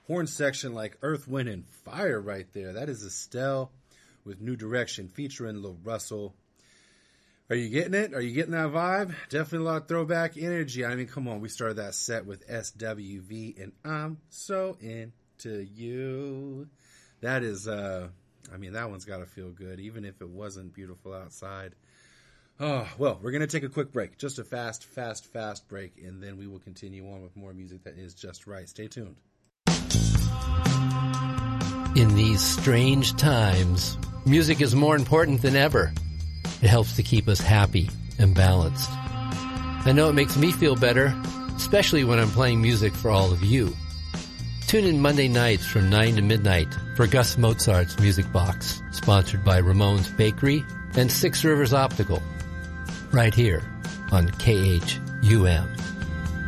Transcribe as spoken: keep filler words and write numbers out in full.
horn section like Earth, Wind, and Fire right there. That is Estelle with New Direction featuring Lil Russell. Are you getting it? Are you getting that vibe? Definitely a lot of throwback energy. I mean, come on. We started that set with S W V and I'm so into you. That is, uh, I mean, that one's got to feel good, even if it wasn't beautiful outside. Oh, well, we're going to take a quick break. Just a fast, fast, fast break, and then we will continue on with more music that is just right. Stay tuned. In these strange times, music is more important than ever. It helps to keep us happy and balanced. I know it makes me feel better, especially when I'm playing music for all of you. Tune in Monday nights from nine to midnight for Gus Mozart's Music Box, sponsored by Ramon's Bakery and Six Rivers Optical, right here on K H U M.